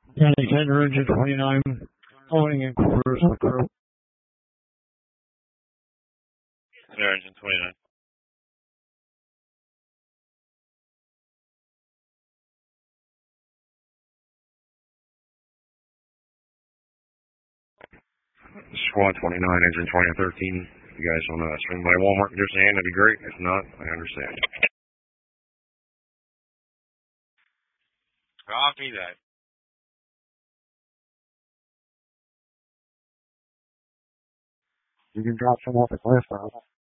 County Tender Engine 29, loading in quarters with crew. Tender Engine 29. Squad 29, Engine 2013. If you guys want to swing by Walmart and give us a hand, that'd be great. If not, I understand. Copy that. You can drop some off at Glass House.